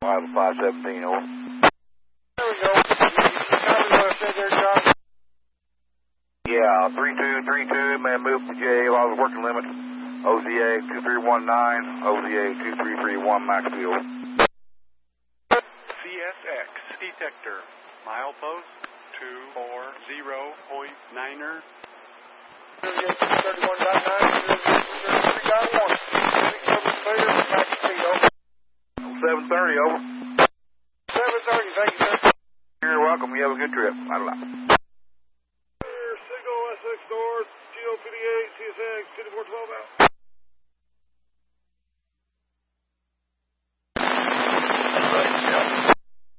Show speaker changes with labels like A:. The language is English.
A: Arrival 517, over.
B: There we go. Copy what I said there, John.
A: Yeah, 3232, man, move to J, while the working limit. OZA 2319, OZA 2331, max field.
C: CSX detector, milepost 240.9er.
A: 730, over.
B: 730, thank you, sir.
A: You're welcome. You have a good trip.
B: Signal SX North, GO58, CSX 2412 out.